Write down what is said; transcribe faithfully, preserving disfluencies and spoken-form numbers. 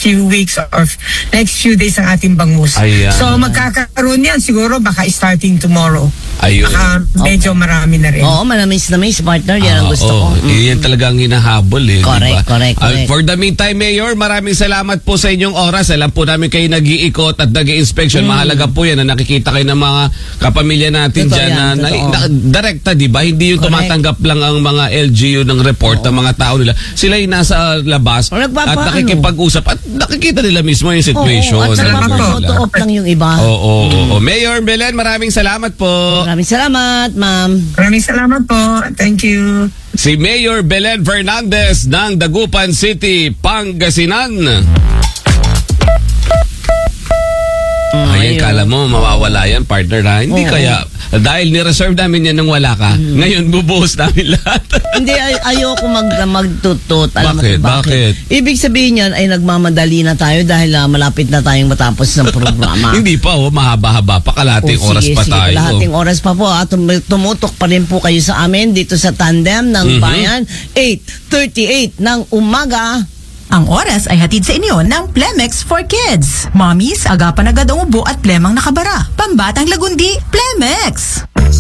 few weeks or next few days ang ating bangus. Ayan. So magkakaroon yan siguro baka starting tomorrow. Ayun. Baka medyo marami na rin. Oo, manamis na may partner. Yan ang Ah, gusto oo. ko. Mm. Yan talaga ang hinahabol eh. Correct, diba? correct, Ah, correct. for the meantime, Mayor, maraming salamat po sa inyong oras. Alam po namin kayo nag-iikot at nag-i-inspection. Mm. Mahalaga po yan na nakikita kayo ng mga kapamilya natin Totoo dyan yan, na, na, totoo. na direkta, di ba? Hindi yung Correct. tumatanggap lang ang mga L G U ng report ng mga tao nila. Sila yung nasa labas O, nagpapa- at nakikipag-usap at nakikita nila mismo yung situation. Oo, at saka Salamat po. photo-op lang yung iba. Oo, oo, oo. Mayor Belen, maraming salamat po. Maraming salamat, ma'am. Maraming salamat po. Thank you. Si Mayor Belen Fernandez ng Dagupan City, Pangasinan. Ayan, ayun. kala mo mawawala yan, partner ha? Hindi Oo. kaya. Dahil ni-reserve namin yan nang wala ka. Mm. Ngayon, bubuhos namin lahat. Hindi, ay, ayoko mag, magtutut. Alam Bakit? mo kung bakit? Bakit? Ibig sabihin yan ay nagmamadali na tayo dahil ah, malapit na tayong matapos ng programa. Hindi pa, oh, mahaba-haba pa. Kalating Oh, oras sige, pa sige, tayo. Kalahating oras pa po. At tum- tumutok pa rin po kayo sa amin dito sa Tandem ng Mhm. Bayan. eight thirty-eight ng umaga. Ang oras ay hatid sa inyo ng Plemex for Kids. Mommies, agapan agad ang ubo at plemang nakabara. Pambatang lagundi, Plemex!